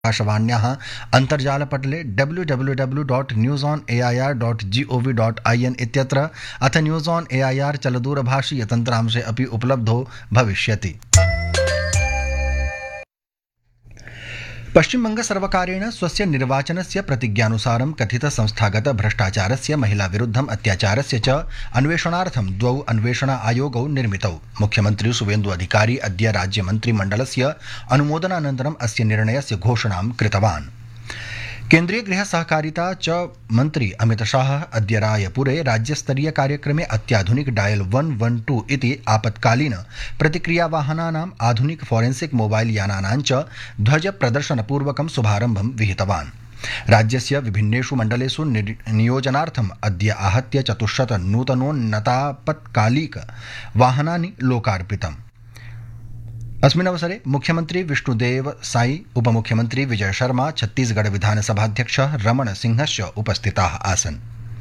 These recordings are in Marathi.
आकाशवाण्याः अन्तर्जालपटले www.newsonair.gov.in इत्यत्र अथ न्यूज़ ऑन एआईआर चलदूरभाषीयतन्त्रांशे अपि उपलब्धो भविष्यति। पश्चिमबङ्गसर्वकारेण स्वस्य निर्वाचनस्य प्रतिज्ञानुसारं कथित संस्थागत भ्रष्टाचारस्य महिलाविरुद्धम् अत्याचारस्य च अन्वेषणार्थं द्वौ अन्वेषण आयोगौ निर्मितौ। मुख्यमन्त्री शुवेन्दु अधिकारी अद्य राज्यमन्त्रिमण्डलस्य अनुमोदनानन्तरम् अस्य निर्णयस्य घोषणां कृतवान्। केन्द्रीय गृह सहकारिता च मन्त्री अमित शाह अद्य रायपुरे राज्यस्तरीय कार्यक्रमे अत्याधुनिक डायल 112 इति आपत्कालीन प्रतिक्रियावाहनानाम् आधुनिक फोरेंसिक मोबाइल यानानां च ध्वज प्रदर्शनपूर्वकं शुभारम्भं विहितवान्। राज्यस्य विभिन्नेषु मण्डलेषु नियोजनार्थम् अद्य आहत्य 400 नूतनोन्नतापत्कालिक वाहनानि लोकार्पितम्। अस्मिन् अवसरे मुख्यमंत्री विष्णुदेव साई, उपमुख्यमंत्री विजय शर्मा, छत्तीसगढ़ विधानसभाध्यक्षः रमण सिंहश्च उपस्थिताः आसन्।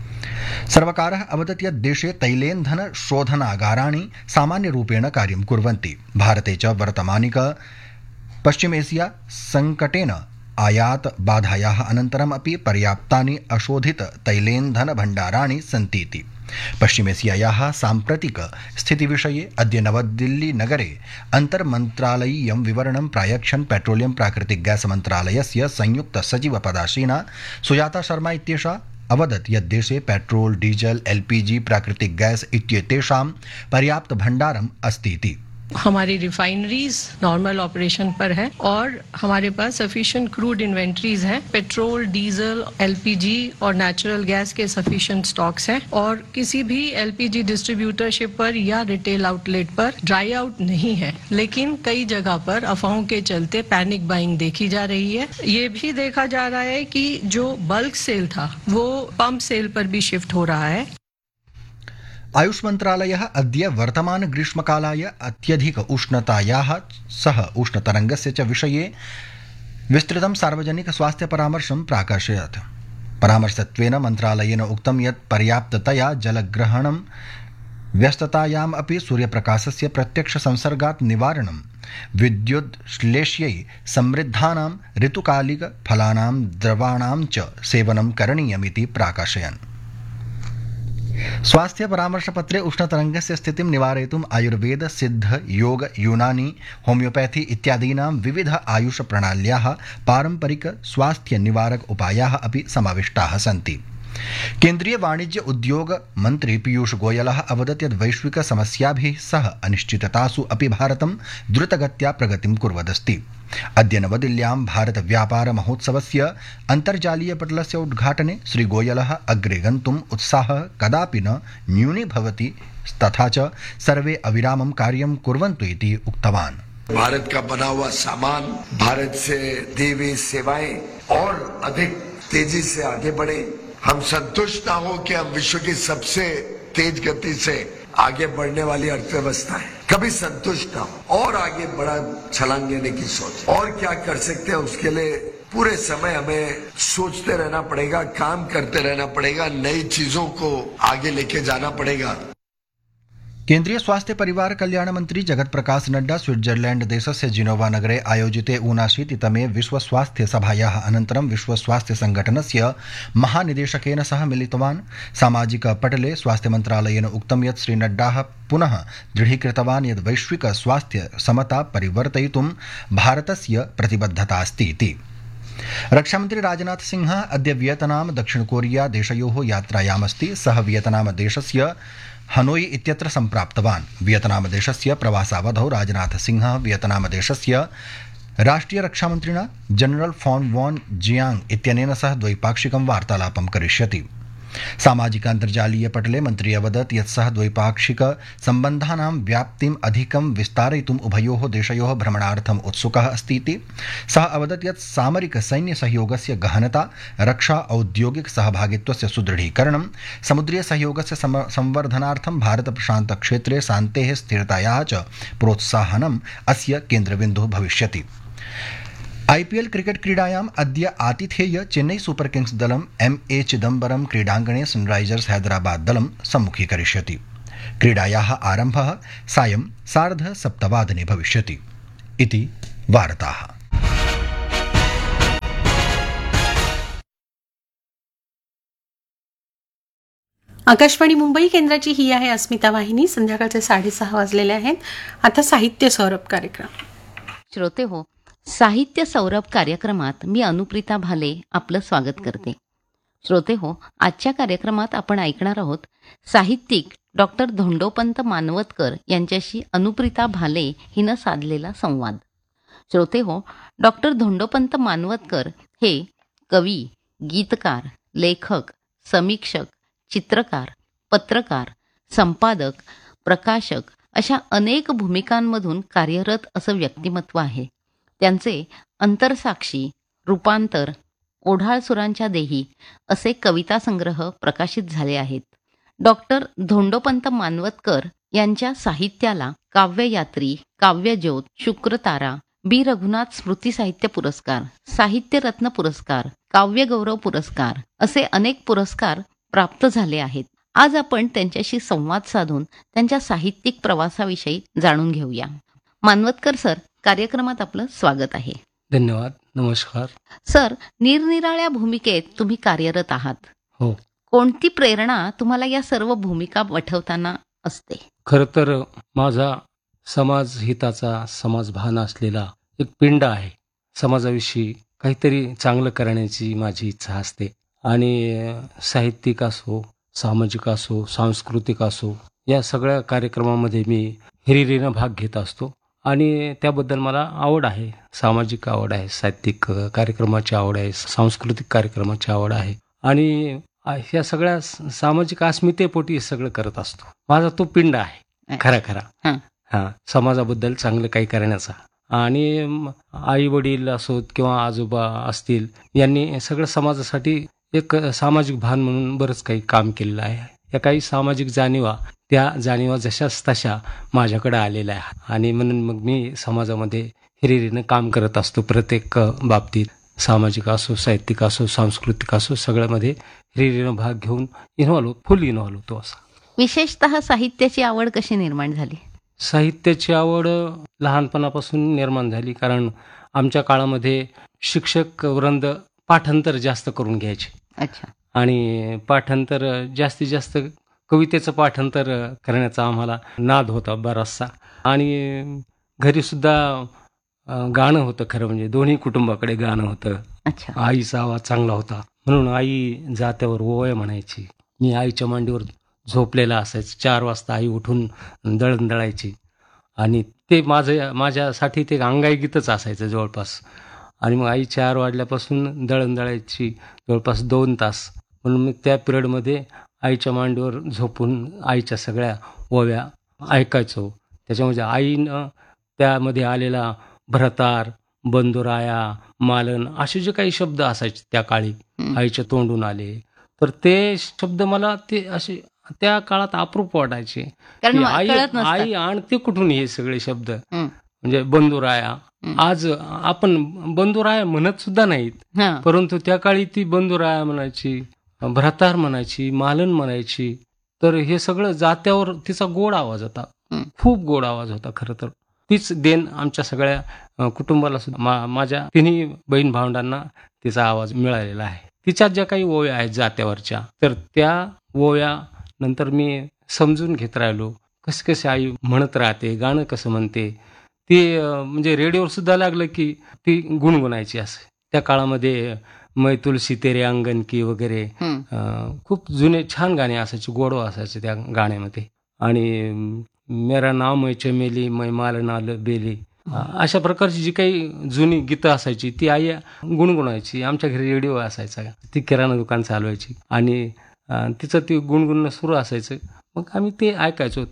सर्वकारः अवदत् यत् देशे तैलेन्धन शोधनागाराणि सामान्यरूपेण कार्यं कुर्वन्ति। भारते च वर्तमानिक पश्चिमेशिया संकटेन आयात बाधायाः अनन्तरम् अपि पर्याप्तानि अशोधित तैलेन्धन भण्डाराणि सन्तीति। पश्चिमेशियायाः साम्प्रतिक स्थितिविषये अद्य नवदिल्ली नगरे अन्तर्मन्त्रालयीयं विवरणं प्रायच्छन् पेट्रोलियम प्राकृतिक गैस मन्त्रालयस्य संयुक्त सचिव पदासीना सुजाता शर्मा इत्येषा अवदत् यत् देशे पेट्रोल, डीजल, एलपीजी, प्राकृतिक गैस इत्येतेषां पर्याप्त भण्डारम् अस्तीति। हमारी रिफाइनरीज नॉर्मल ऑपरेशन पर है और हमारे पास सफिशिएंट क्रूड इन्वेंटरीज हैं। पेट्रोल, डीजल, एलपीजी और नेचुरल गैस के सफिशिएंट स्टॉक्स हैं और किसी भी एलपीजी डिस्ट्रीब्यूटरशिप पर या रिटेल आउटलेट पर ड्राई आउट नहीं है। लेकिन कई जगह पर अफवाहों के चलते पैनिक बाइंग देखी जा रही है। ये भी देखा जा रहा है कि जो बल्क सेल था वो पंप सेल पर भी शिफ्ट हो रहा है। आयुष मन्त्रालयः अद्य वर्तमान ग्रीष्मकालाय अत्यधिक उष्णतायाः सह उष्णतरङ्गस्य च विषये विस्तृतं सार्वजनिक स्वास्थ्य परामर्शं प्राकाशयत्। परामर्शत्वेन मन्त्रालयेन उक्तं यत् पर्याप्ततया जलग्रहणं, व्यस्ततायाम् अपि सूर्यप्रकाशस्य प्रत्यक्ष संसर्गात् निवारणं, विद्युद्श्लेष्यै समृद्धानां ऋतुकालिक फलानां द्रवाणां च सेवनं करणीयमिति प्राकाशयन्। स्वास्थ्य परामर्शपत्रे उष्णतरङ्गस्य स्थितिं निवारयितुम् आयुर्वेद, सिद्ध, योग, यूनानी, होमियोपैथी इत्यादीनां विविध आयुष प्रणाल्याः पारम्परिक स्वास्थ्य निवारक उपायाः अपि समाविष्टाः सन्ति। केन्द्रीय वाणिज्य उद्योग मन्त्री पीयूष गोयलः अवदत् यत् वैश्विक समस्याभिः सह अनिश्चिततासु अपि भारतं द्रुतगत्या प्रगतिं कुर्वदस्ति। अद्य नवदिल्ल्यां भारत व्यापार महोत्सवस्य अन्तर्जालीय पटलस्य उद्घाटने श्री गोयलः अग्रे गन्तुम् उत्साहः कदापि न न्यूनीभवति तथा च सर्वे अविरामं कार्यं कुर्वन्तु इति उक्तवान्। भारत का बना हुआ सामान, भारत से दी हुई सेवाएं और अधिक तेजी से आगे बढ़े। हम संतुष्ट ना हो कि हम विश्व की सबसे तेज गति से आगे बढ़ने वाली अर्थव्यवस्था है, कभी संतुष्ट ना हो और आगे बड़ा छलांग लेने की सोच। और क्या कर सकते हैं उसके लिए पूरे समय हमें सोचते रहना पड़ेगा, काम करते रहना पड़ेगा, नई चीजों को आगे लेके जाना पड़ेगा। केन्द्रीय स्वास्थ्य परिवार कल्याण मंत्री जगत प्रकाश नड्डा स्विट्जरलैंड देशस्य जिनोवा नगरे आयोजिते 79तमे विश्व स्वास्थ्य सभायाः अनन्तरं विश्व स्वास्थ्य संघटनस्य महानिदेशकेन सह मिलितवान्। सामाजिक पटले स्वास्थ्य मन्त्रालयेन उक्तं यत् श्री नड्डाः पुनः दृढीकृतवान् यत् वैश्विक स्वास्थ्य समता परिवर्तयितुं भारतस्य प्रतिबद्धता अस्ति इति। रक्षामन्त्री राजनाथ सिंह अद्य वियतनाम, दक्षिण कोरिया देशयोः यात्रायामस्ति। सः वियतनाम देशस्य हनोई इत्यत्र सम्प्राप्तवान्। वियतनाम देशस्य प्रवासावधौ राजनाथ सिंहः वियतनाम देशस्य राष्ट्रिय रक्षामन्त्रिणा जनरल फॉन वॉन जियांग इत्यनेन सह द्वैपाक्षिकं वार्तालापं करिष्यति। सामाजिक अन्तर्जालीय पटले मन्त्री अवदत् यत् सः द्वैपाक्षिक सम्बन्धानां व्याप्तिम् अधिकं विस्तारयितुम् उभयोः देशयोः भ्रमणार्थम् उत्सुकः अस्ति इति। सः अवदत् यत् सामरिक सैन्य सहयोगस्य गहनता, रक्षा औद्योगिक सहभागित्वस्य सुदृढीकरणं, समुद्रीय सहयोगस्य संवर्धनार्थं भारत प्रशान्त क्षेत्रे शान्तेः स्थिरतायाः च प्रोत्साहनम् अस्य केन्द्रबिन्दुः भविष्यति। आईपीएल क्रिकेट क्रीडायाम् अद्य आतिथेय Chennai super Kings दलम् MA Chidambaram क्रीडाङ्गणे सनराइजर्स हैदराबाद दलं सम्मुखीकरिष्यति। क्रीडायाः आरम्भः सायं 7:30 भविष्यति इति वार्ताः। आकाशवाणी मुंबई केंद्राची ही आहे अस्मिता वाहिनी. संध्याकाळचे 6:30 वाजलेले आहेत. आता साहित्य सौरभ कार्यक्रम. श्रोते हो, साहित्य सौरभ कार्यक्रमात मी अनुप्रिता भाले आपलं स्वागत करते. श्रोते हो, आजच्या कार्यक्रमात आपण ऐकणार आहोत साहित्यिक डॉक्टर धोंडोपंत मानवतकर यांच्याशी अनुप्रिता भाले हिनं साधलेला संवाद. श्रोते हो, डॉक्टर धोंडोपंत मानवतकर हे कवी, गीतकार, लेखक, समीक्षक, चित्रकार, पत्रकार, संपादक, प्रकाशक अशा अनेक भूमिकांमधून कार्यरत असं व्यक्तिमत्व आहे. त्यांचे अंतरसाक्षी, रूपांतर, ओढाळ सुरांच्या देही असे कविता संग्रह प्रकाशित झाले आहेत. डॉक्टर धोंडोपंत मानवतकर यांच्या साहित्याला काव्ययात्री, काव्यज्योत, शुक्रतारा, बी रघुनाथ स्मृती साहित्य पुरस्कार, साहित्यरत्न पुरस्कार, काव्यगौरव पुरस्कार असे अनेक पुरस्कार प्राप्त झाले आहेत. आज आपण त्यांच्याशी संवाद साधून त्यांच्या साहित्यिक प्रवासाविषयी जाणून घेऊया. मानवतकर सर, कार्यक्रमात आपलं स्वागत आहे. धन्यवाद. नमस्कार. सर, निरनिराळ्या भूमिकेत तुम्ही कार्यरत आहात. हो. कोणती प्रेरणा तुम्हाला या सर्व भूमिका वठवताना असते? खरं तर माझा समाजहिताचा, समाजभान असलेला एक पिंड आहे. समाजाविषयी काहीतरी चांगलं करण्याची माझी इच्छा असते आणि साहित्यिक असो, सामाजिक असो, सांस्कृतिक असो, या सगळ्या कार्यक्रमामध्ये मी हिरिरीनं भाग घेत असतो आणि त्याबद्दल मला आवड आहे. सामाजिक आवड आहे, साहित्यिक कार्यक्रमाची आवड आहे, सांस्कृतिक कार्यक्रमाची आवड आहे आणि या सगळ्या सामाजिक अस्मितेपोटी हे सगळं करत असतो. माझा तो पिंड आहे खरा समाजाबद्दल चांगलं काही करण्याचा. आणि आई वडील असोत किंवा आजोबा असतील, यांनी सगळं समाजासाठी एक सामाजिक भान म्हणून बरंच काही काम केलेलं आहे. या काही सामाजिक जाणीवा, त्या जाणीवा जशाच तशा माझ्याकडे आलेल्या आहेत आणि म्हणून मग मी समाजामध्ये हिरिरीनं काम करत असतो. प्रत्येक बाबतीत, सामाजिक असो, साहित्यिक असो, सांस्कृतिक असो, सगळ्यामध्ये हिरिरीनं भाग घेऊन फुल इन्व्हॉल्व होतो. असा विशेषतः साहित्याची आवड कशी निर्माण झाली? साहित्याची आवड लहानपणापासून निर्माण झाली, कारण आमच्या काळामध्ये शिक्षक वृंद पाठांतर जास्त करून घ्यायचे. अच्छा. आणि पाठांतर जास्तीत जास्त कवितेचं पाठांतर करण्याचा आम्हाला नाद होता बराचसा. आणि घरी सुद्धा गाणं होतं. खरं म्हणजे दोन्ही कुटुंबाकडे गाणं होतं. अच्छा. आईचा आवाज चांगला होता म्हणून आई जात्यावर ओवया म्हणायची. मी आईच्या मांडीवर झोपलेला असायचं. 4 वाजता आई उठून दळण दळायची आणि ते माझ्यासाठी ते अंगाई गीतच असायचं जवळपास. आणि मग आई 4 वाजल्यापासून दळण दळायची जवळपास 2 तास. म्हणून मी त्या पिरियडमध्ये आईच्या मांडीवर झोपून आईच्या सगळ्या ओव्या ऐकायचो. त्याच्यामध्ये आईनं त्यामध्ये आलेला भ्रतार, बंधुराया, मालन असे जे काही शब्द असायचे त्या काळी आईच्या तोंडून आले, तर ते शब्द मला ते असे त्या काळात अप्रूप वाटायचे. आई आणते कुठून हे सगळे शब्द? म्हणजे बंधुराया, आज आपण बंधुराया म्हणत सुद्धा नाहीत, परंतु त्या काळी ती बंधुराया म्हणायची, भ्रतार म्हणायची, मालन म्हणायची. तर हे सगळं जात्यावर तिचा गोड आवाज होता, खूप गोड आवाज होता. खरं तर तीच देण आमच्या सगळ्या कुटुंबाला सुद्धा, माझ्या तिन्ही बहीण भावंडांना तिचा आवाज मिळालेला आहे. तिच्या ज्या काही ओव्या आहेत जात्यावरच्या, तर त्या ओव्या नंतर मी समजून घेत राहिलो. कसे आई म्हणत राहते, गाणं कसं म्हणते ते. म्हणजे रेडिओवर सुद्धा लागलं की ती गुणगुणायची. असं त्या काळामध्ये मै तुलसी तेरे अंगण की वगैरे खूप जुने छान गाणे असायचे, गोडवा असायचे त्या गाण्यामध्ये. आणि मेरा नाव मै चमेली, मै माल नाल बेली, अशा प्रकारची जी काही जुनी गीतं असायची ती आई गुणगुणायची. आमच्या घरी रेडिओ असायचा, ती किराणा दुकान चालवायची आणि तिचं ती गुणगुणणं सुरू असायचं. मग आम्ही ते ऐकायचो.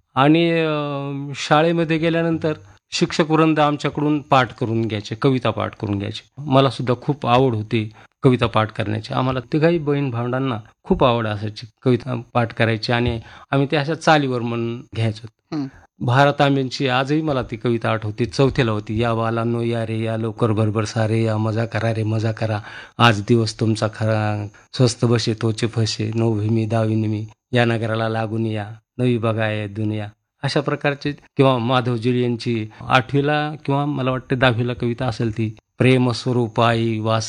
आणि शाळेमध्ये गेल्यानंतर शिक्षक वृंद आमच्याकडून पाठ करून घ्यायचे, कविता पाठ करून घ्यायचे. मला सुद्धा खूप आवड होती कविता पाठ करण्याची. आम्हाला तिघाही बहीण भावंडांना खूप आवड असायची कविता पाठ करायची आणि आम्ही ते अशा चालीवर म्हणून घ्यायचो. भारतांबेंची आजही मला ती कविता आठवते. 4थीला होती. या बालांनो या रे या, लवकर भरभर सारे या, मजा करा रे मजा करा, आज दिवस तुमचा खरा, स्वस्त बसे तोचे फसे, नवभीमी दाविनी, या नगराला लागून या, नवी बघाय दुनिया. अशा प्रकारचे. किंवा माधव जुली यांची 8वीला किंवा मला वाटतं 10वीला कविता असेल ती, प्रेम स्वरूप आई वास